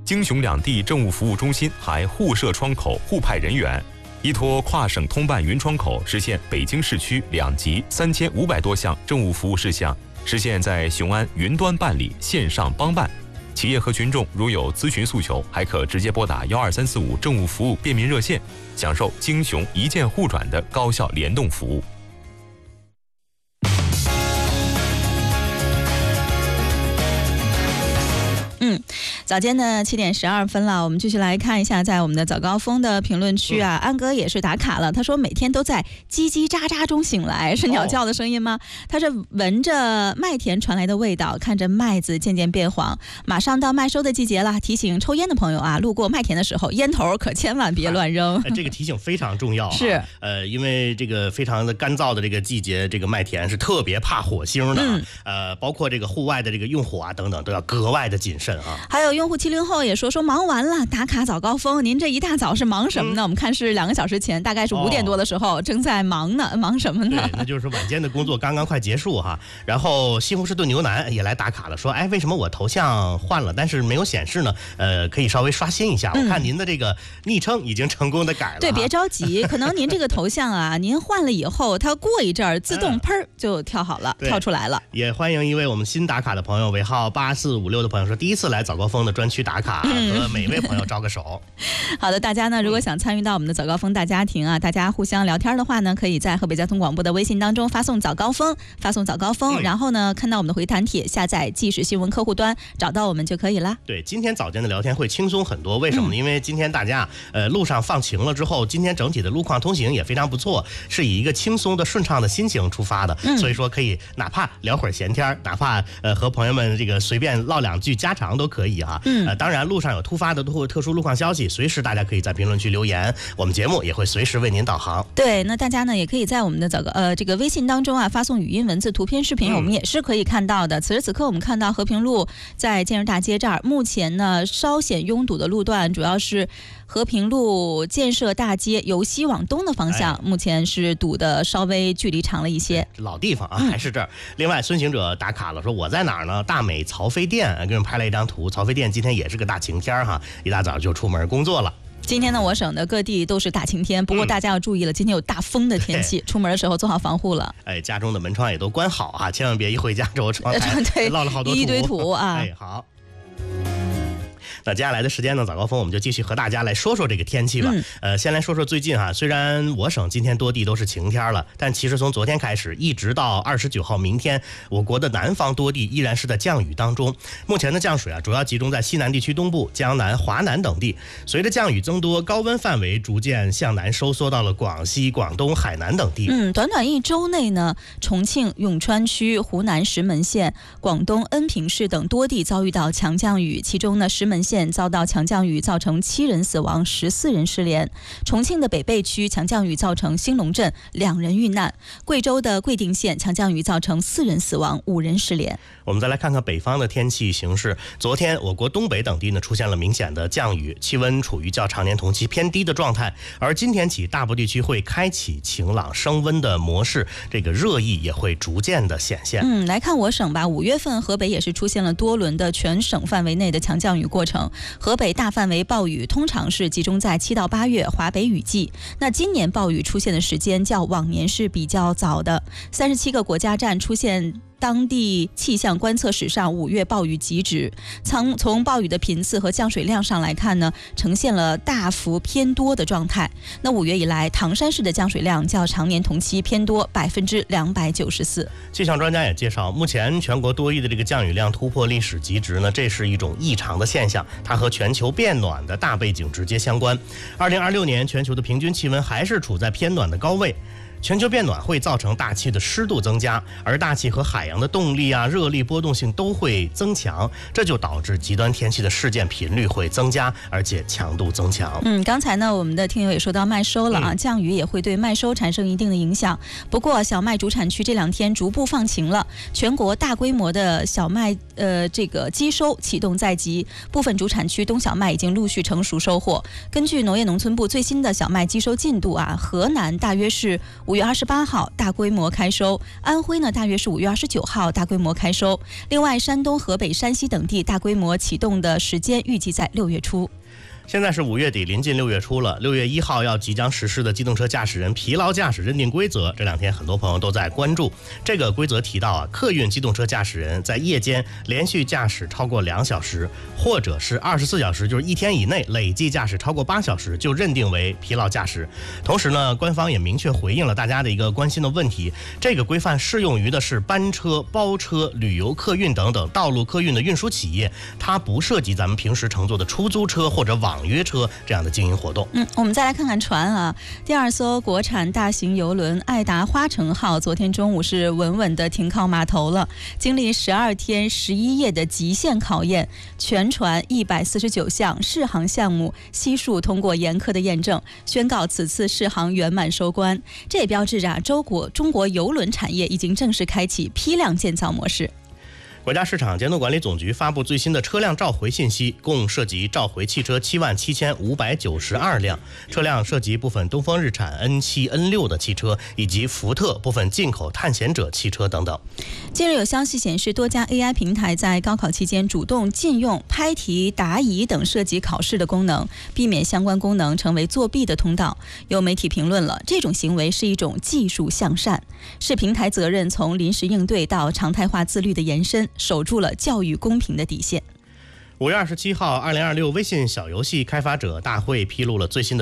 京雄两地政务服务中心还互设窗口，互派人员，依托跨省通办云窗口，实现北京市区2级3500多项政务服务事项，实现在雄安云端办理，线上帮办。企业和群众如有咨询诉求，还可直接拨打12345政务服务便民热线，享受京雄一键互转的高效联动服务。 早间的7点12分了，我们继续来看一下，在我们的早高峰的评论区啊，安哥也是打卡了。他说每天都在叽叽喳喳中醒来，是鸟叫的声音吗？他是闻着麦田传来的味道，看着麦子渐渐变黄，马上到麦收的季节了。提醒抽烟的朋友啊，路过麦田的时候，烟头可千万别乱扔。 这个提醒非常重要是因为这个非常的干燥的这个季节，这个麦田是特别怕火星的包括这个户外的这个用火啊等等都要格外的谨慎啊。 还有用户70后也说忙完了，打卡早高峰。您这一大早是忙什么呢？我们看是2个小时前，大概是5点多的时候，正在忙呢，忙什么呢？ 对，那就是晚间的工作刚刚快结束哈。然后西红柿炖牛腩也来打卡了，说为什么我头像换了，但是没有显示呢？可以稍微刷新一下。我看您的这个昵称已经成功的改了。 对，别着急，可能您这个头像啊，您换了以后，它过一阵儿自动砰就跳好了，跳出来了。 也欢迎一位我们新打卡的朋友，尾号8456的朋友说，第一次来早高峰的专区打卡，和每位朋友招个手。 好的，大家呢如果想参与到我们的早高峰大家庭啊，大家互相聊天的话呢，可以在河北交通广播的微信当中发送早高峰，然后呢看到我们的回弹帖，下载即时新闻客户端，找到我们就可以了。 对，今天早间的聊天会轻松很多，为什么呢？因为今天大家路上放晴了之后，今天整体的路况通行也非常不错，是以一个轻松的顺畅的心情出发的，所以说可以哪怕聊会儿闲天，哪怕和朋友们这个随便唠2句家常都可以哈。当然路上有突发的特殊路况消息，随时大家可以在评论区留言，我们节目也会随时为您导航。 对，那大家呢也可以在我们的这个微信当中啊发送语音、文字、图片、视频，我们也是可以看到的。此时此刻我们看到和平路在建设大街这儿，目前呢稍显拥堵的路段主要是和平路建设大街由西往东的方向，目前是堵的稍微距离长了一些。 老地方啊，还是这儿。另外孙行者打卡了，说我在哪儿呢？大美曹妃甸，给我们拍了一张图。曹妃甸今天也是个大晴天哈，一大早就出门工作了。 今天呢，我省的各地都是大晴天，不过大家要注意了，今天有大风的天气，出门的时候做好防护了。 家中的门窗也都关好啊，千万别一回家之后窗台落了好多土， 一堆土啊。 好。那接下来的时间呢，早高峰我们就继续和大家来说说这个天气吧。先来说说最近哈，虽然我省今天多地都是晴天了，但其实从昨天开始一直到29号明天，我国的南方多地依然是在降雨当中。目前的降水啊，主要集中在西南地区东部、江南、华南等地。随着降雨增多，高温范围逐渐向南收缩到了广西、广东、海南等地。 短短1周内呢，重庆、永川区、湖南石门县、广东恩平市等多地遭遇到强降雨，其中呢，石门县遭到强降雨，造成7人死亡，14人失联。重庆的北碚区强降雨造成兴隆镇2人遇难。贵州的贵定县强降雨造成4人死亡，5人失联。 我们再来看看北方的天气形势。昨天我国东北等地呢出现了明显的降雨，气温处于较常年同期偏低的状态。而今天起，大部地区会开启晴朗升温的模式，这个热意也会逐渐的显现。 来看我省吧，5月份河北也是出现了多轮的全省范围内的强降雨过程。河北大范围暴雨通常是集中在7到8月华北雨季，那今年暴雨出现的时间较往年是比较早的。37个国家站出现当地气象观测史上5月暴雨极值。从暴雨的频次和降水量上来看呢，呈现了大幅偏多的状态。那5月以来，唐山市的降水量较常年同期偏多294%。 气象专家也介绍，目前全国多地的这个降雨量突破历史极值呢，这是一种异常的现象，它和全球变暖的大背景直接相关。2026年全球的平均气温还是处在偏暖的高位。全球变暖会造成大气的湿度增加，而大气和海洋的动力啊、热力波动性都会增强，这就导致极端天气的事件频率会增加，而且强度增强。 刚才呢，我们的听友也说到麦收了啊，降雨也会对麦收产生一定的影响。不过小麦主产区这2天逐步放晴了，全国大规模的小麦这个机收启动在即，部分主产区冬小麦已经陆续成熟收获。根据农业农村部最新的小麦机收进度啊，河南大约是 5月28号大规模开收，安徽呢大约是5月29号大规模开收。另外，山东、河北、山西等地大规模启动的时间预计在6月初。 现在是5月底，临近6月初了。6月1号即将实施的机动车驾驶人疲劳驾驶认定规则，这2天很多朋友都在关注。这个规则提到客运机动车驾驶人在夜间连续驾驶超过2小时，或者是24小时，就是1天以内累计驾驶超过8小时，就认定为疲劳驾驶。同时呢，官方也明确回应了大家的一个关心的问题，这个规范适用于的是班车、包车、旅游客运等等道路客运的运输企业，它不涉及咱们平时乘坐的出租车或者网约车这样的经营活动。 我们再来看看船啊。第2艘国产大型邮轮爱达花城号昨天中午是稳稳的停靠码头了，经历12天11夜的极限考验，全船149项试航项目悉数通过严苛的验证，宣告此次试航圆满收官。这也标志着中国邮轮产业已经正式开启批量建造模式。 国家市场监督管理总局发布最新的车辆召回信息，共涉及召回汽车77592辆，车辆涉及部分东风日产 N7、N6 的汽车，以及福特部分进口探险者汽车等等。 近日有消息显示，多家 AI 平台在高考期间主动禁用拍题、答疑等涉及考试的功能，避免相关功能成为作弊的通道。有媒体评论了，这种行为是一种技术向善，是平台责任从临时应对到常态化自律的延伸，守住了教育公平的底线。 5月27号，2026微信小游戏开发者大会披露了最新的